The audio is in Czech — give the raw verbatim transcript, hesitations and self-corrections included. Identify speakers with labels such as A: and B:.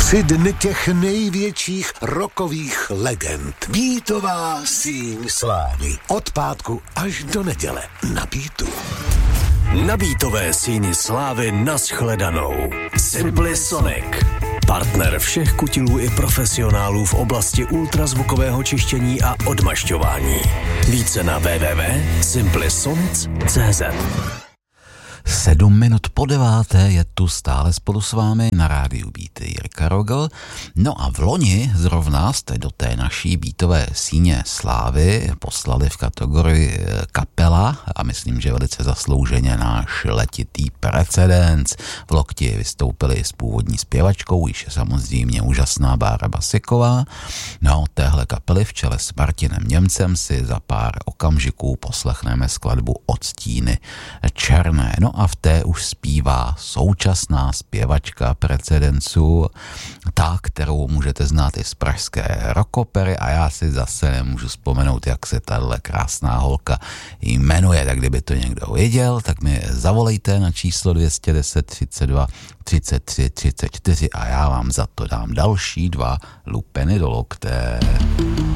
A: Tři dny těch největších rockových legend. Beatová síň slávy. Od pátku až do neděle na Beatu.
B: Na Beatové síni slávy nashledanou. Simply Sonic. Partner všech kutilů i profesionálů v oblasti ultrazvukového čištění a odmašťování. Více na w w w tečka simply sonic tečka c z.
C: Sedm minut po deváté je tu stále spolu s vámi na rádiu Beat Jirka Rogl. No a v loni zrovna jste do té naší beatové síně slávy poslali v kategorii kapela a myslím, že velice zaslouženě náš letitý Precedens. V Lokti vystoupili s původní zpěvačkou, již je samozřejmě úžasná Bára Basiková. No a od téhle kapely v čele s Martinem Němcem si za pár okamžiků poslechneme skladbu Odstíny černé. No a v té už zpívá současná zpěvačka Precedensu, ta, kterou můžete znát i z pražské rockopery a já si zase nemůžu vzpomenout, jak se tahle krásná holka jmenuje, tak kdyby to někdo věděl, tak mi zavolejte na číslo dvě stě deset třicet dva třicet tři třicet čtyři a já vám za to dám další dva lupeny do lokte.